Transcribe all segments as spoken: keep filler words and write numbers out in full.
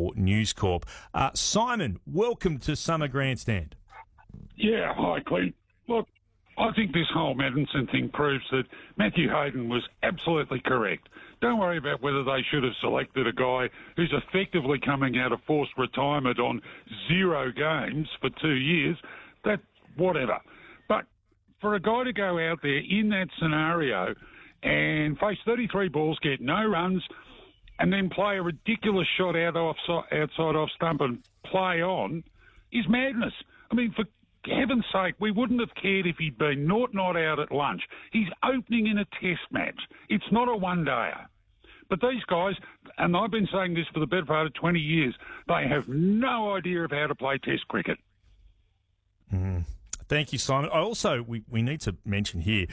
for News Corp. Uh, Simon, welcome to Summer Grandstand. Yeah, hi, Clint. Look, I think this whole Madison thing proves that Matthew Hayden was absolutely correct. Don't worry about whether they should have selected a guy who's effectively coming out of forced retirement on zero games for two years. That, whatever. But for a guy to go out there in that scenario and face thirty-three balls, get no runs, and then play a ridiculous shot out off, outside off stump and play on is madness. I mean, for heaven's sake, we wouldn't have cared if he'd been naught not out at lunch. He's opening in a test match. It's not a one-dayer. But these guys, and I've been saying this for the better part of twenty years, they have no idea of how to play test cricket. Mm. Thank you, Simon. I also, we, we need to mention here,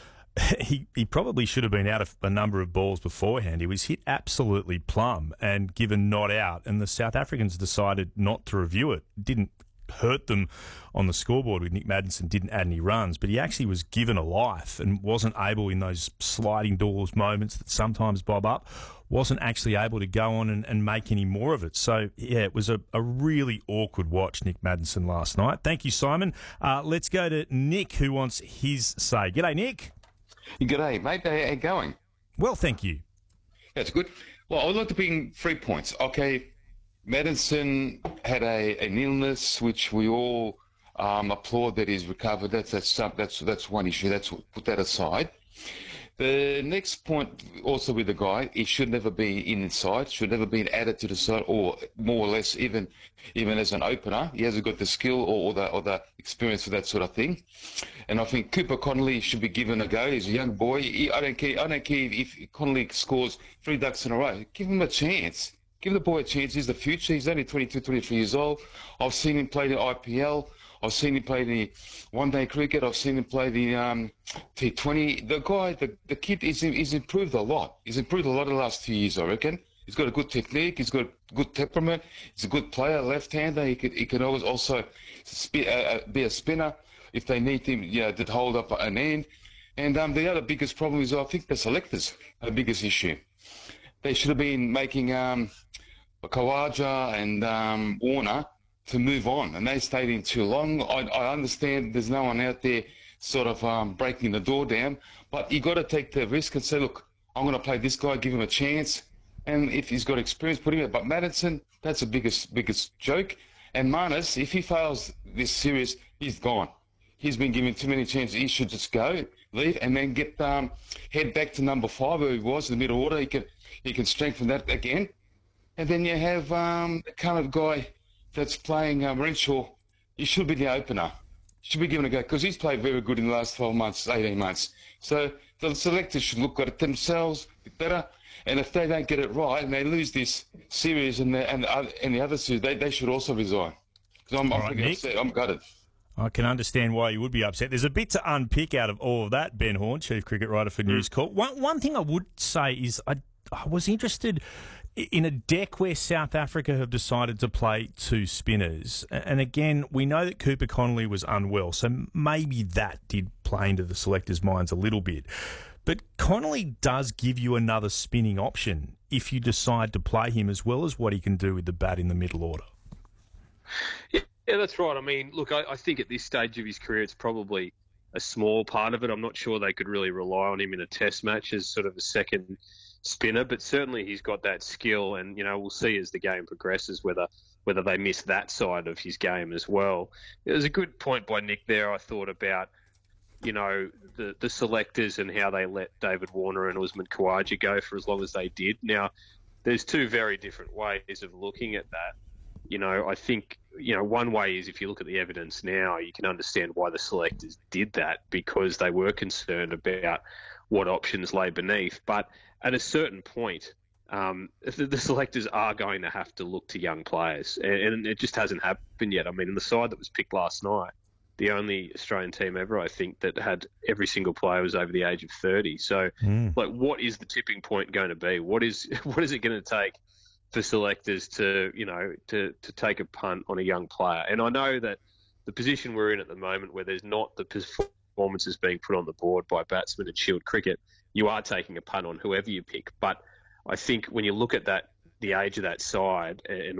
he, he probably should have been out of a number of balls beforehand. He was hit absolutely plumb and given not out, and the South Africans decided not to review it. Didn't hurt them on the scoreboard with Nick Maddinson, didn't add any runs, but he actually was given a life and wasn't able in those sliding doors moments that sometimes bob up, wasn't actually able to go on and, and make any more of it. So, yeah, it was a, a really awkward watch, Nick Maddinson, last night. Thank you, Simon. Uh, let's go to Nick, who wants his say. G'day, Nick. G'day, mate. How are you going? Well, thank you. That's good. Well, I would like to bring three points. Okay, Maddinson had a, an illness which we all um, applaud that he's recovered. That's that's that's that's one issue. That's put that aside. The next point also with the guy, he should never be inside, should never be added to the side, or more or less even even as an opener. He hasn't got the skill or, or the or the experience for that sort of thing. And I think Cooper Connolly should be given a go. He's a young boy. He, I don't care. I don't care if Connolly scores three ducks in a row. Give him a chance. Give the boy a chance. He's the future. He's only twenty-two, twenty-three years old. I've seen him play the I P L. I've seen him play the one-day cricket. I've seen him play the um, T twenty. The guy, the, the kid, is he's improved a lot. He's improved a lot in the last few years, I reckon. He's got a good technique. He's got a good temperament. He's a good player, left-hander. He could he can always also sp- uh, be a spinner if they need him, you know, to hold up an end. And um, the other biggest problem is I think the selectors are the biggest issue. They should have been making um, Khawaja and um, Warner to move on, and they stayed in too long. I, I understand there's no one out there sort of um, breaking the door down, but you got to take the risk and say, look, I'm going to play this guy, give him a chance, and if he's got experience, put him in. But Maddinson, that's the biggest biggest joke. And Marnus, if he fails this series, he's gone. He's been given too many chances. He should just go, leave, and then get um, head back to number five where he was in the middle order. He can he can strengthen that again, and then you have um, the current guy that's playing um, Renshaw. He should be the opener. Should be given a go because he's played very good in the last twelve months, eighteen months. So the selectors should look at it themselves a bit better. And if they don't get it right and they lose this series and the, and the, other, and the other series, they, they should also resign. Because I'm, I'm right, pretty Nick. upset. I'm gutted. I can understand why you would be upset. There's a bit to unpick out of all of that, Ben Horn, Chief Cricket Writer for News Corp. One, one thing I would say is I, I was interested in a deck where South Africa have decided to play two spinners. And again, we know that Cooper Connolly was unwell, so maybe that did play into the selectors' minds a little bit. But Connolly does give you another spinning option if you decide to play him, as well as what he can do with the bat in the middle order. Yeah, yeah that's right. I mean, look, I, I think at this stage of his career, it's probably a small part of it. I'm not sure they could really rely on him in a test match as sort of a second spinner, but certainly he's got that skill, and, you know, we'll see as the game progresses whether whether they miss that side of his game as well. There's a good point by Nick there, I thought, about, you know, the, the selectors and how they let David Warner and Usman Khawaja go for as long as they did. Now, there's two very different ways of looking at that. You know, I think, you know, one way is if you look at the evidence now, you can understand why the selectors did that, because they were concerned about what options lay beneath. But at a certain point, um, the, the selectors are going to have to look to young players, and, and it just hasn't happened yet. I mean, in the side that was picked last night, the only Australian team ever, I think, that had every single player was over the age of thirty. So, mm. like, what is the tipping point going to be? What is what is it going to take for selectors to, you know, to, to take a punt on a young player? And I know that the position we're in at the moment, where there's not the performances being put on the board by batsmen in Shield cricket, you are taking a punt on whoever you pick. But I think when you look at that, the age of that side and